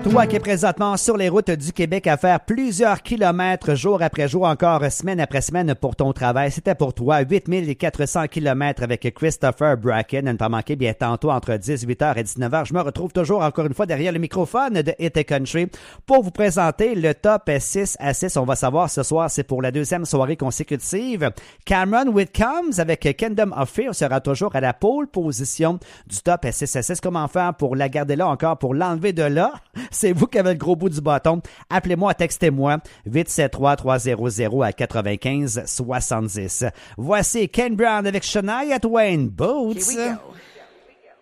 Toi qui es présentement sur les routes du Québec à faire plusieurs kilomètres jour après jour, encore semaine après semaine pour ton travail, c'était pour toi 8400 kilomètres avec Christopher Bracken. Ne pas manquer bien tantôt entre 18h et 19h. Je me retrouve toujours encore une fois derrière le microphone de Hit Country pour vous présenter le top 6 à 6. On va savoir ce soir, c'est pour la deuxième soirée consécutive. Cameron Whitcombs avec Kingdom of Fear sera toujours à la pole position du top 6 à 6. Comment faire pour la garder là encore, pour l'enlever de là? C'est vous qui avez le gros bout du bâton. Appelez-moi, textez-moi 873-300 à 95-70. Voici Ken Brown avec Shania Twain, Boots. Here we go.